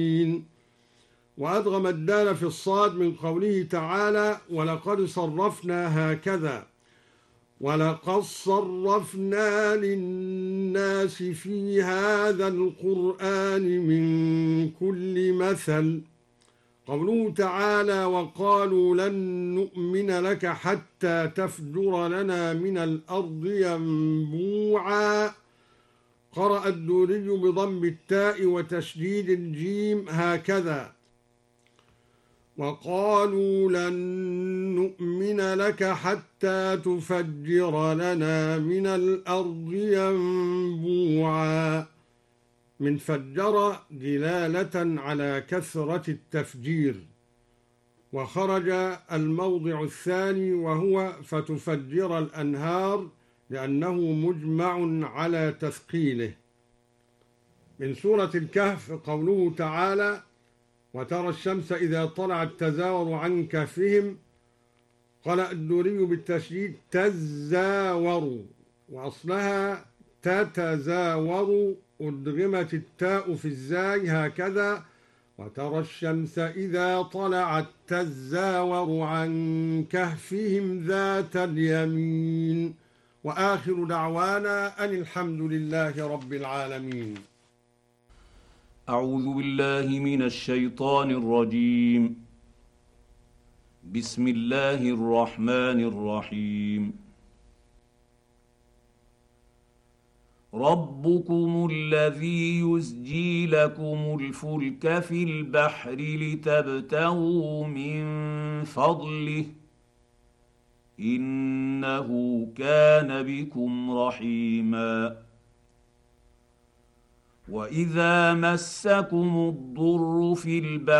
وأدغم الدال في الصاد من قوله تعالى ولقد صرفنا هكذا، ولقد صرفنا للناس في هذا القرآن من كل مثل. قوله تعالى وقالوا لن نؤمن لك حتى تفجر لنا من الأرض ينبوعا. قرأ الدوري بضم التاء وتشديد الجيم هكذا وقالوا لن نؤمن لك حتى تفجر لنا من الأرض ينبوعا، من فجر دلالة على كثرة التفجير. وخرج الموضع الثاني وهو فتفجر الأنهار لأنه مجمع على تثقيله. من سورة الكهف قوله تعالى وترى الشمس إذا طلعت تزاور عن كهفهم. قرأ الدوري بالتشديد تزاور وأصلها تتزاور، أدغمت التاء في الزاي هكذا وترى الشمس إذا طلعت تزاور عن كهفهم ذات اليمين. وآخر دعوانا أن الحمد لله رب العالمين. أعوذ بالله من الشيطان الرجيم. بسم الله الرحمن الرحيم. ربكم الذي يزجي لكم الفلك في البحر لتبتغوا من فضله إنه كان بكم رحيما. وإذا مسكم الضر في البحر